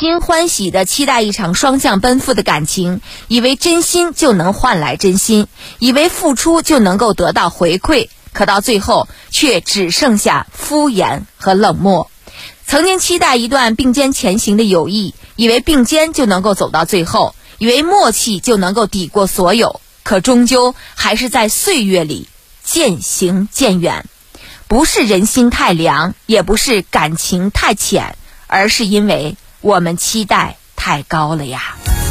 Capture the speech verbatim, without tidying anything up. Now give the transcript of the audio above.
心欢喜地期待一场双向奔赴的感情，以为真心就能换来真心，以为付出就能够得到回馈，可到最后却只剩下敷衍和冷漠。曾经期待一段并肩前行的友谊，以为并肩就能够走到最后，以为默契就能够抵过所有，可终究还是在岁月里渐行渐远。不是人心太凉，也不是感情太浅，而是因为我们期待太高了呀。